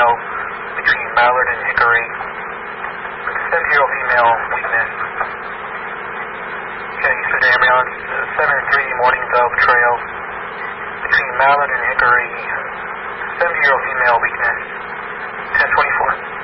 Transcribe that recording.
female between Mallard and Hickory. 7-0 female weakness. Okay, Eastern Ambulance, 7-3 Morning Dove Trail between Mallard and Hickory. 7-0 female weakness. 1024.